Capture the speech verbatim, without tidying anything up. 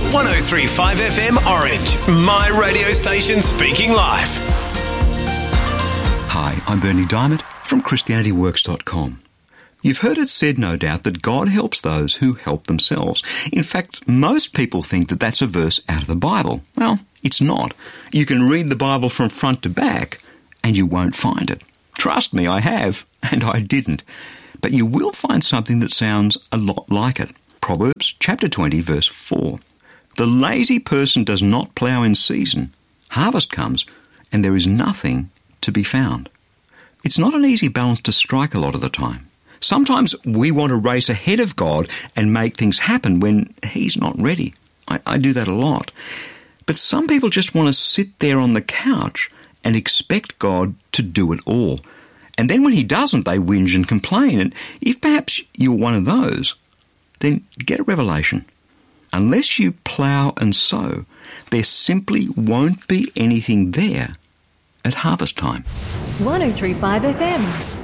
one oh three point five F M Orange, my radio station speaking life. Hi, I'm Bernie Diamond from Christianity Works dot com. You've heard it said, no doubt, that God helps those who help themselves. In fact, most people think that that's a verse out of the Bible. Well, it's not. You can read the Bible from front to back, and you won't find it. Trust me, I have, and I didn't. But you will find something that sounds a lot like it. Proverbs chapter twenty, verse four. The lazy person does not plough in season. Harvest comes, and there is nothing to be found. It's not an easy balance to strike a lot of the time. Sometimes we want to race ahead of God and make things happen when He's not ready. I, I do that a lot. But some people just want to sit there on the couch and expect God to do it all. And then when He doesn't, they whinge and complain. And if perhaps you're one of those, then get a revelation. Unless you plough and sow, there simply won't be anything there at harvest time. one oh three point five F M